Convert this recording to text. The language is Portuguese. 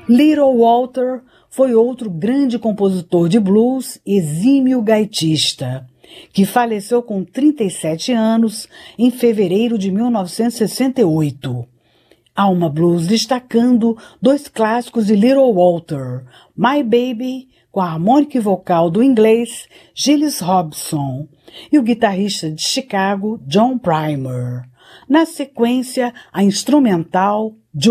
Little Walter foi outro grande compositor de blues, exímio gaitista, que faleceu com 37 anos em fevereiro de 1968. Alma Blues destacando dois clássicos de Little Walter, My Baby, com a harmônica e vocal do inglês Gilles Robson, e o guitarrista de Chicago, John Primer. Na sequência, a instrumental